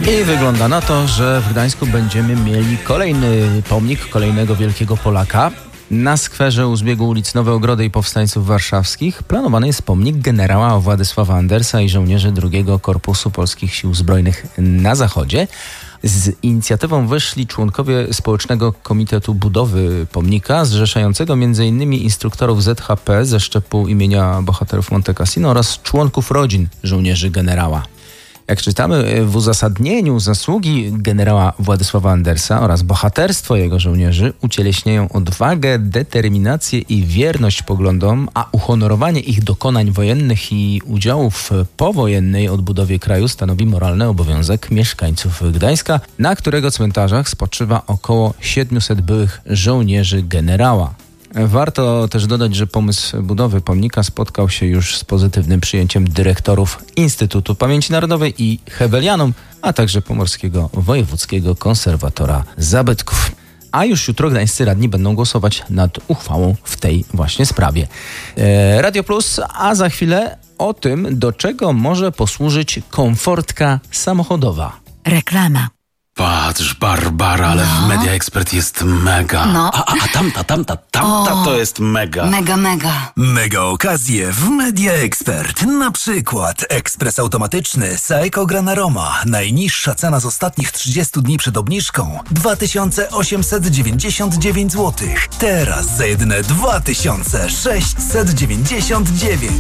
I wygląda na to, że w Gdańsku będziemy mieli kolejny pomnik kolejnego wielkiego Polaka. Na skwerze u zbiegu ulic Nowe Ogrody i Powstańców Warszawskich planowany jest pomnik generała Władysława Andersa i żołnierzy II Korpusu Polskich Sił Zbrojnych na Zachodzie. Z inicjatywą wyszli członkowie Społecznego Komitetu Budowy Pomnika, zrzeszającego m.in. instruktorów ZHP ze szczepu imienia bohaterów Monte Cassino oraz członków rodzin żołnierzy generała. Jak czytamy w uzasadnieniu, zasługi generała Władysława Andersa oraz bohaterstwo jego żołnierzy ucieleśniają odwagę, determinację i wierność poglądom, a uhonorowanie ich dokonań wojennych i udziału w powojennej odbudowie kraju stanowi moralny obowiązek mieszkańców Gdańska, na którego cmentarzach spoczywa około 700 byłych żołnierzy generała. Warto też dodać, że pomysł budowy pomnika spotkał się już z pozytywnym przyjęciem dyrektorów Instytutu Pamięci Narodowej i Hebelianum, a także Pomorskiego Wojewódzkiego Konserwatora Zabytków. A już jutro gdańscy radni będą głosować nad uchwałą w tej właśnie sprawie. Radio Plus, a za chwilę o tym, do czego może posłużyć komfortka samochodowa. Reklama. Patrz, Barbara, ale w Media Expert jest mega. No. A tamta to jest mega. Mega. Mega okazje w Media Expert. Na przykład ekspres automatyczny Saeco Granaroma. Najniższa cena z ostatnich 30 dni przed obniżką 2899 zł. Teraz za jedyne 2699.